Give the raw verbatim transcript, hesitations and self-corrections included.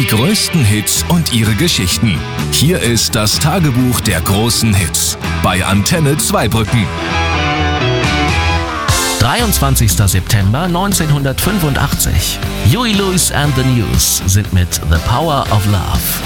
Die größten Hits und ihre Geschichten. Hier ist das Tagebuch der großen Hits bei Antenne Zweibrücken. dreiundzwanzigster September neunzehnhundertfünfundachtzig. Huey Lewis and the News sind mit The Power of Love